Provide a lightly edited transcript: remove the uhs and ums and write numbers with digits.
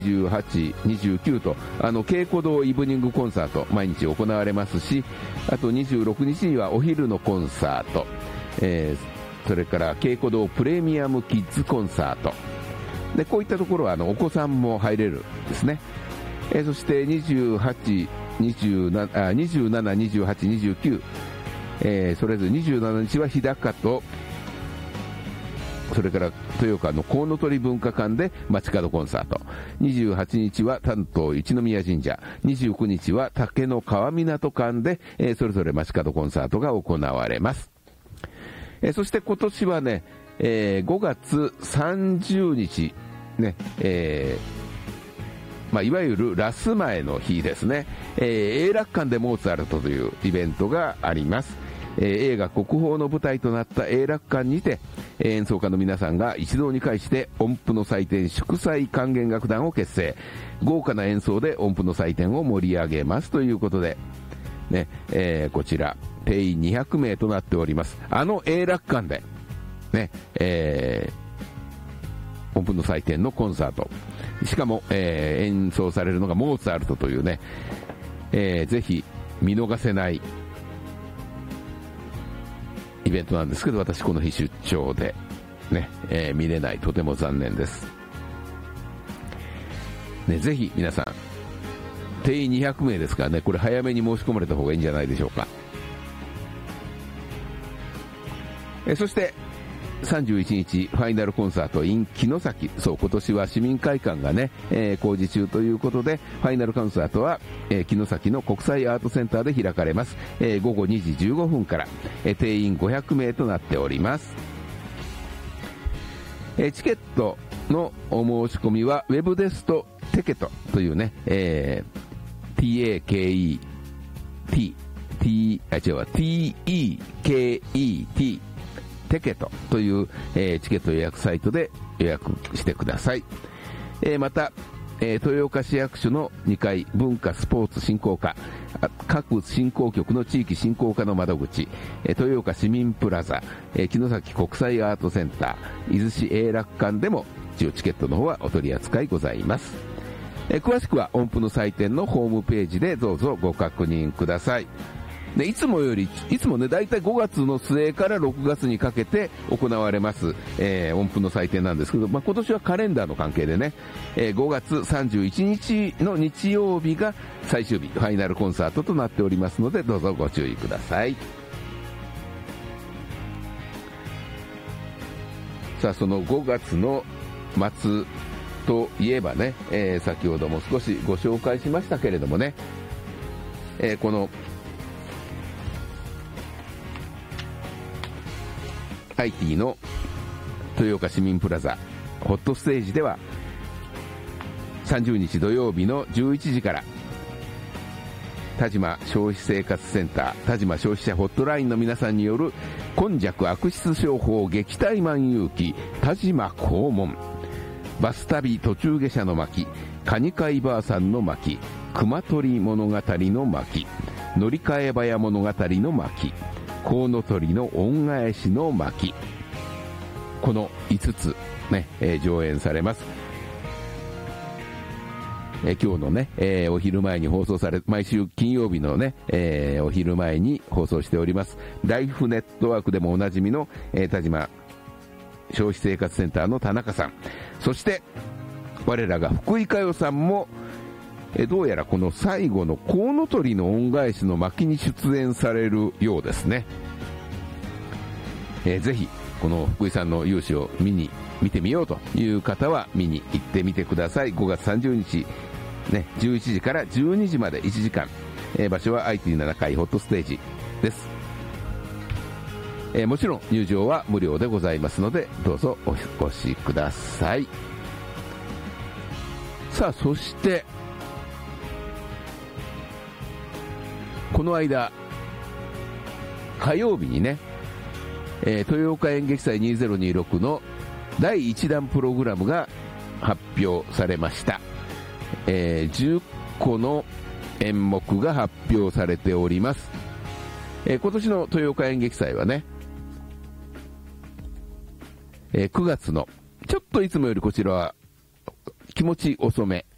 28、29と稽古堂イブニングコンサート毎日行われますし、あと26日にはお昼のコンサート、それから稽古堂プレミアムキッズコンサートで、こういったところはお子さんも入れるんですね。そして28、27、28、29、それぞれ27日は日高と、それから豊岡のコウノトリ文化館で街角コンサート、28日は担当一宮神社、29日は竹の川港館で、それぞれ街角コンサートが行われます。そして今年はね、5月30日ね、いわゆるラス前の日ですね、永楽館でモーツァルトというイベントがあります。映画国宝の舞台となった永楽館にて、演奏家の皆さんが一堂に会して音符の祭典祝祭管弦楽団を結成、豪華な演奏で音符の祭典を盛り上げますということで、ね、こちら定員200名となっております。永楽館で、ね、音符の祭典のコンサート、しかも、演奏されるのがモーツァルトというね、ぜひ見逃せないイベントなんですけど、私この日出張で、ね、見れない、とても残念です、ね。ぜひ皆さん定員200名ですからね、これ早めに申し込まれた方がいいんじゃないでしょうか。そして31日ファイナルコンサート in 城崎、そう今年は市民会館がね、工事中ということで、ファイナルコンサートは、城崎の国際アートセンターで開かれます。午後2時15分から、定員500名となっております。チケットのお申し込みはウェブですとテケトというね、TAKET TEKETテケトという、チケット予約サイトで予約してください。また、豊岡市役所の2階文化スポーツ振興課、各振興局の地域振興課の窓口、豊岡市民プラザ、城崎国際アートセンター、伊豆市永楽館でも一応チケットの方はお取り扱いございます。詳しくは音符の祭典のホームページでどうぞご確認ください。でいつもね、だいたい5月の末から6月にかけて行われます、音符の祭典なんですけど、今年はカレンダーの関係でね、5月31日の日曜日が最終日、ファイナルコンサートとなっておりますので、どうぞご注意ください。さあ、その5月の末といえばね、先ほども少しご紹介しましたけれどもね、このIT の豊岡市民プラザホットステージでは30日土曜日の11時から田島消費生活センター田島消費者ホットラインの皆さんによる今弱悪質商法撃退万有記田島黄門、バス旅途中下車の巻、カニカイばあさんの巻、熊取物語の巻、乗り換え早物語の巻、コウノトリの恩返しの巻、この5つ、ね、上演されます。今日のね、お昼前に放送され、毎週金曜日のね、お昼前に放送しておりますライフネットワークでもおなじみの、田島消費生活センターの田中さん、そして我らが福井佳代さんもどうやらこの最後のコウノトリの恩返しの巻に出演されるようですね。ぜひこの福井さんの勇姿を見てみようという方は見に行ってみてください。5月30日、ね、11時から12時まで1時間、場所は IT7 階ホットステージです。もちろん入場は無料でございますので、どうぞお越しください。さあ、そしてこの間火曜日にね、豊岡演劇祭2026の第1弾プログラムが発表されました。10個の演目が発表されております。今年の豊岡演劇祭はね、9月のちょっといつもよりこちらは気持ち遅め